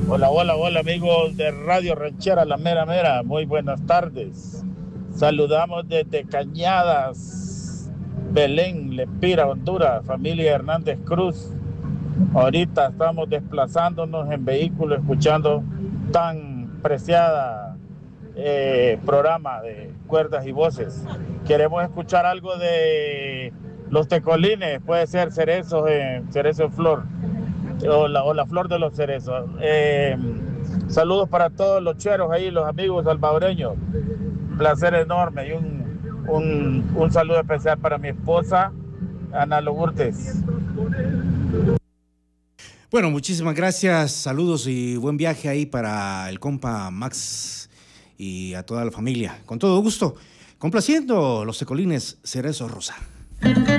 Hola, hola, hola amigos de Radio Ranchera, la mera mera, muy buenas tardes. Saludamos desde Cañadas, Belén, Lempira, Honduras, familia Hernández Cruz. Ahorita estamos desplazándonos en vehículo, escuchando tan preciada programa de cuerdas y voces. Queremos escuchar algo de los tecolines, puede ser cerezo en flor o la flor de los cerezos. Saludos para todos los cheros ahí, los amigos salvadoreños. Placer enorme y un saludo especial para mi esposa, Ana Lourdes. Bueno, muchísimas gracias, saludos y buen viaje ahí para el compa Max y a toda la familia. Con todo gusto, complaciendo los tecolines Cerezo Rosa.